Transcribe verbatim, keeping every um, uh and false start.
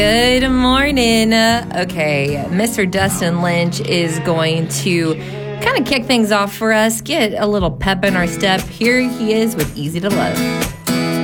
Good morning. Okay, Mister Dustin Lynch is going to kind of kick things off for us, get a little pep in our step. Here he is with Easy to Love.